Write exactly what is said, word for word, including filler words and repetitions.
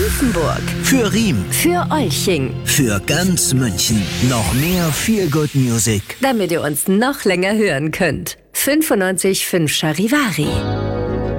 Nymphenburg, Für Riem, für Olching, für ganz München. Noch mehr Feel Good Music. damit ihr uns noch länger hören könnt. fünfundneunzig Komma fünf Charivari.